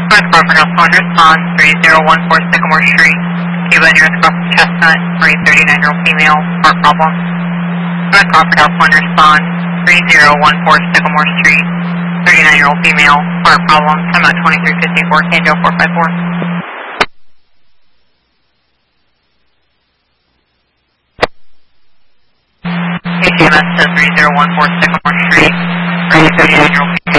North Crawford House 1 respond 3014 Sycamore Street. Cuba near the cross Chestnut for a 39-year-old female, heart problem. North Crawford House 1 respond 3014 Sycamore Street. 39-year-old female, heart problem, time out 2354, Canjo 454. KCMS says 3014 Sycamore Street, 39-year-old female.